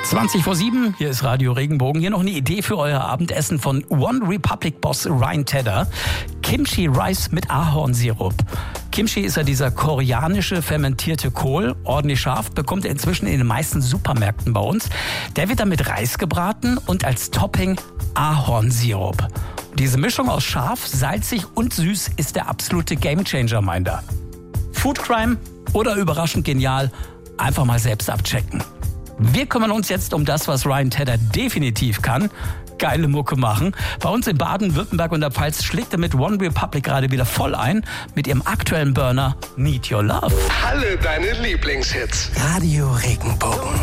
7:20, hier ist Radio Regenbogen. Hier noch eine Idee für euer Abendessen von One Republic Boss Ryan Tedder. Kimchi Rice mit Ahornsirup. Kimchi ist ja dieser koreanische fermentierte Kohl, ordentlich scharf, bekommt ihr inzwischen in den meisten Supermärkten bei uns. Der wird dann mit Reis gebraten und als Topping Ahornsirup. Diese Mischung aus scharf, salzig und süß ist der absolute Gamechanger, meint er. Food Crime oder überraschend genial, einfach mal selbst abchecken. Wir kümmern uns jetzt um das, was Ryan Tedder definitiv kann. Geile Mucke machen. Bei uns in Baden-Württemberg und der Pfalz schlägt er mit One Republic gerade wieder voll ein. Mit ihrem aktuellen Burner Need Your Love. Alle deine Lieblingshits. Radio Regenbogen.